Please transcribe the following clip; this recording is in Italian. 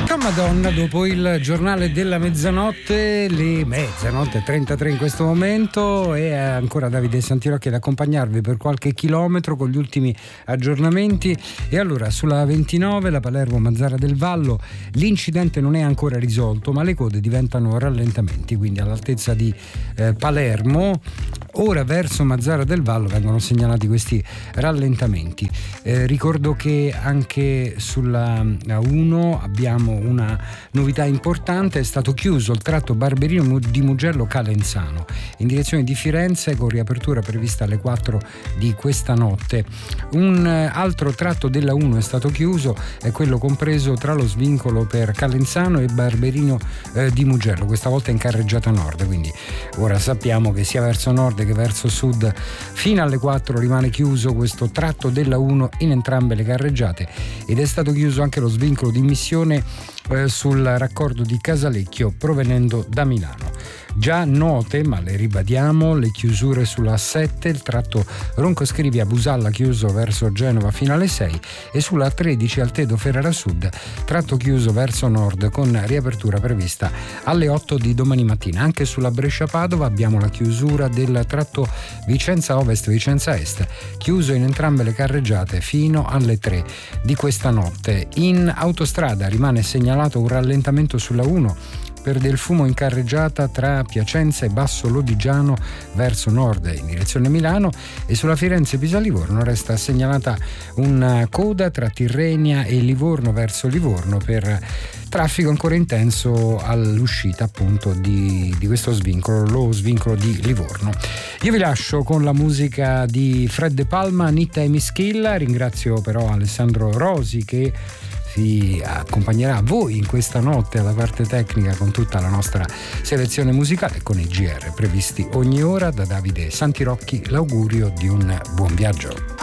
Madonna, dopo il giornale della mezzanotte, le mezzanotte 33 in questo momento, e ancora Davide Santirocchi ad accompagnarvi per qualche chilometro con gli ultimi aggiornamenti. E allora sulla 29, la Palermo-Mazzara del Vallo, l'incidente non è ancora risolto, ma le code diventano rallentamenti, quindi all'altezza di Palermo. Ora verso Mazzara del Vallo vengono segnalati questi rallentamenti. Ricordo che anche sulla 1 abbiamo una novità importante: è stato chiuso il tratto Barberino di Mugello Calenzano in direzione di Firenze, con riapertura prevista alle 4 di questa notte. Un altro tratto della 1 è stato chiuso, è quello compreso tra lo svincolo per Calenzano e Barberino di Mugello, questa volta in carreggiata nord, quindi ora sappiamo che sia verso nord che verso sud fino alle 4 rimane chiuso questo tratto della 1 in entrambe le carreggiate, ed è stato chiuso anche lo svincolo di Missione sul raccordo di Casalecchio provenendo da Milano. Già note, ma le ribadiamo, le chiusure sulla 7, il tratto Ronco-Scrivia Busalla chiuso verso Genova fino alle 6, e sulla 13 Altedo Ferrara Sud tratto chiuso verso nord con riapertura prevista alle 8 di domani mattina. Anche sulla Brescia-Padova abbiamo la chiusura del tratto Vicenza Ovest-Vicenza Est, chiuso in entrambe le carreggiate fino alle 3 di questa notte. In autostrada rimane segnalato un rallentamento sulla 1 per del fumo in carreggiata tra Piacenza e Basso Lodigiano verso nord in direzione Milano, e sulla Firenze-Pisa-Livorno resta segnalata una coda tra Tirrenia e Livorno verso Livorno per traffico ancora intenso all'uscita appunto di questo svincolo, lo svincolo di Livorno. Io vi lascio con la musica di Fred De Palma, Nitta e Mischilla. Ringrazio però Alessandro Rosi che vi accompagnerà voi in questa notte alla parte tecnica con tutta la nostra selezione musicale, con i GR previsti ogni ora. Da Davide Santirocchi l'augurio di un buon viaggio.